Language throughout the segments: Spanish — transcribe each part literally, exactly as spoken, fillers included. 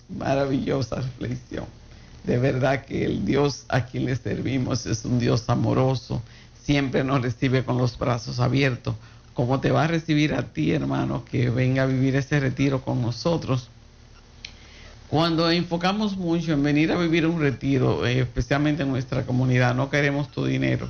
Maravillosa reflexión. De verdad que el Dios a quien le servimos es un Dios amoroso. Siempre nos recibe con los brazos abiertos. Como te va a recibir a ti, hermano, que venga a vivir ese retiro con nosotros. Cuando enfocamos mucho en venir a vivir un retiro, eh, especialmente en nuestra comunidad, no queremos tu dinero.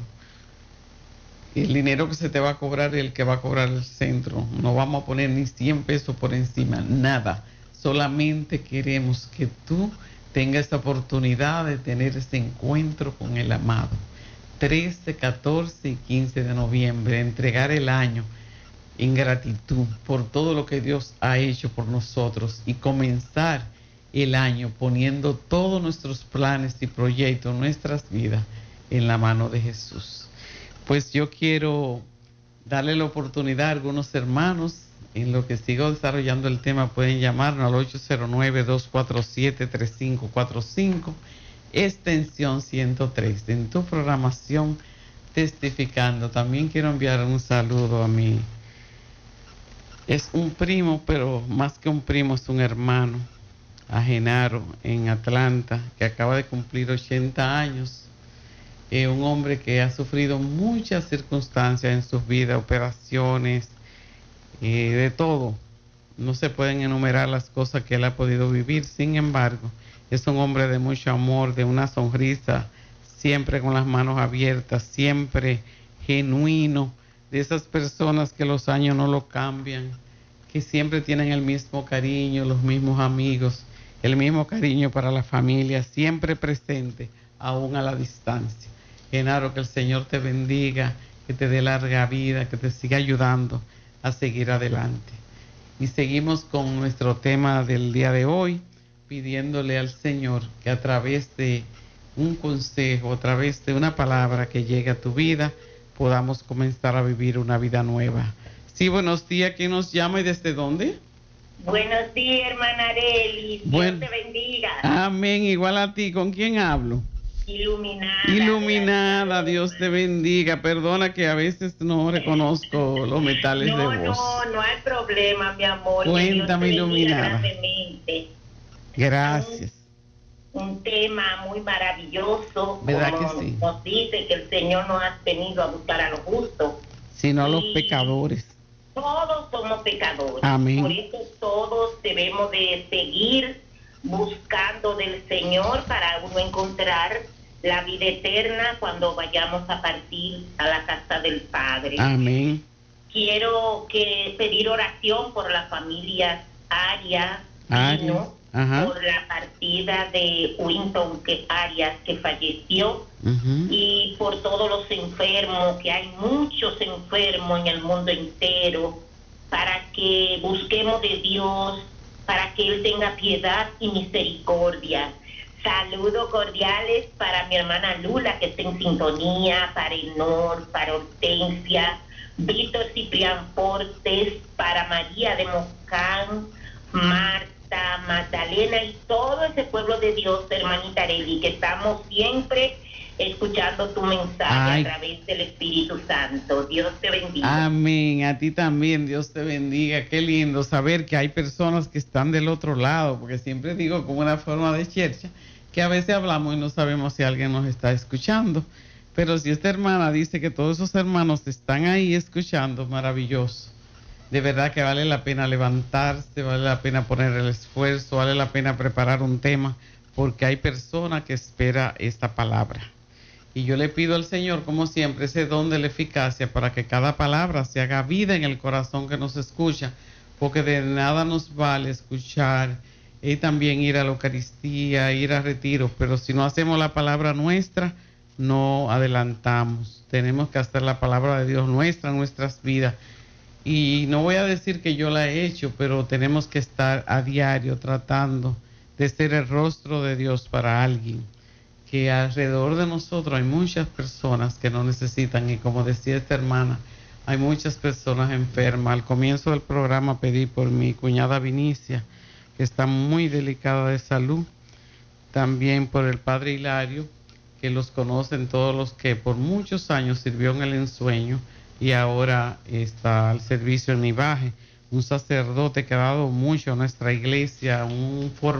El dinero que se te va a cobrar es el que va a cobrar el centro. No vamos a poner ni cien pesos por encima, nada. Solamente queremos que tú tengas esta oportunidad de tener ese encuentro con el amado. trece, catorce y quince de noviembre, entregar el año en gratitud por todo lo que Dios ha hecho por nosotros y comenzar el año poniendo todos nuestros planes y proyectos, nuestras vidas en la mano de Jesús. Pues yo quiero darle la oportunidad a algunos hermanos. En lo que sigo desarrollando el tema, pueden llamarnos al ocho cero nueve, dos cuatro siete, tres cinco cuatro cinco, extensión ciento tres. En tu programación Testificando, también quiero enviar un saludo a mi, es un primo, pero más que un primo es un hermano, a Genaro en Atlanta, que acaba de cumplir ochenta años. Eh, un hombre que ha sufrido muchas circunstancias en sus vidas, operaciones, eh, de todo. No se pueden enumerar las cosas que él ha podido vivir. Sin embargo, es un hombre de mucho amor, de una sonrisa, siempre con las manos abiertas, siempre genuino, de esas personas que los años no lo cambian, que siempre tienen el mismo cariño, los mismos amigos, el mismo cariño para la familia, siempre presente, aún a la distancia. Genaro, que el Señor te bendiga, que te dé larga vida, que te siga ayudando a seguir adelante. Y seguimos con nuestro tema del día de hoy, pidiéndole al Señor que a través de un consejo, a través de una palabra que llegue a tu vida, podamos comenzar a vivir una vida nueva. Sí, buenos días. ¿Quién nos llama y desde dónde? Buenos días, hermana Arely. Buen... Dios te bendiga. Amén. Igual a ti. ¿Con quién hablo? Iluminada. Iluminada, Dios te bendiga. Perdona que a veces no reconozco los metales no, de voz. No, no hay problema, mi amor. Cuéntame, Iluminada. Gracias. Un, un tema muy maravilloso. ¿Verdad como que sí? Nos dice que el Señor no ha venido a buscar a los justos, sino a los pecadores. Todos somos pecadores. Amén. Por eso todos debemos de seguir buscando del Señor para uno encontrar la vida eterna cuando vayamos a partir a la casa del Padre. Amén. Quiero que pedir oración por la familia Arias, Arias. Ajá. por la partida de Winton que Arias, que falleció, uh-huh. y por todos los enfermos, que hay muchos enfermos en el mundo entero, para que busquemos de Dios, para que Él tenga piedad y misericordia. Saludos cordiales para mi hermana Lula, que está en sintonía, para Enor, para Hortensia, Víctor Ciprián Portes, para María de Moscán, Marta, Magdalena y todo ese pueblo de Dios, hermanita Arely, que estamos siempre escuchando tu mensaje. Ay. A través del Espíritu Santo. Dios te bendiga. Amén. A ti también, Dios te bendiga. Qué lindo saber que hay personas que están del otro lado, porque siempre digo como una forma de chercha, que a veces hablamos y no sabemos si alguien nos está escuchando. Pero si esta hermana dice que todos esos hermanos están ahí escuchando, maravilloso. De verdad que vale la pena levantarse, vale la pena poner el esfuerzo, vale la pena preparar un tema, porque hay personas que esperan esta palabra. Y yo le pido al Señor, como siempre, ese don de la eficacia para que cada palabra se haga vida en el corazón que nos escucha, porque de nada nos vale escuchar y también ir a la Eucaristía, ir a retiros, pero si no hacemos la palabra nuestra, no adelantamos. Tenemos que hacer la palabra de Dios nuestra en nuestras vidas. Y no voy a decir que yo la he hecho, pero tenemos que estar a diario tratando de ser el rostro de Dios para alguien, que alrededor de nosotros hay muchas personas que no necesitan, y como decía esta hermana, hay muchas personas enfermas. Al comienzo del programa pedí por mi cuñada Vinicia, que está muy delicada de salud, también por el padre Hilario, que los conocen todos los que por muchos años sirvió en el ensueño y ahora está al servicio en Ibaje, un sacerdote que ha dado mucho a nuestra iglesia, un